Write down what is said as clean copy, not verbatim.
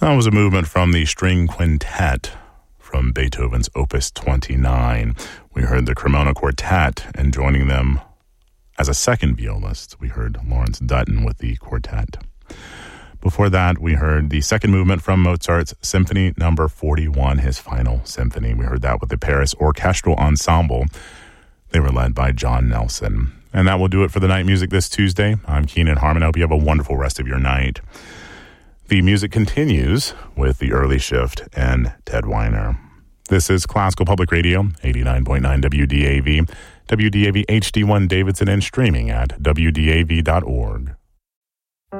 That was a movement from the string quintet from Beethoven's Opus 29. We heard the Cremona Quartet, and joining them as a second violist, we heard Lawrence Dutton with the quartet. Before that, we heard the second movement from Mozart's Symphony No. 41, his final symphony. We heard that with the Paris Orchestral Ensemble. They were led by John Nelson. And that will do it for the night music this Tuesday. I'm Keenan Harmon. I hope you have a wonderful rest of your night. The music continues with the early shift and Ted Weiner. This is Classical Public Radio, 89.9 WDAV, WDAV HD1 Davidson, and streaming at WDAV.org.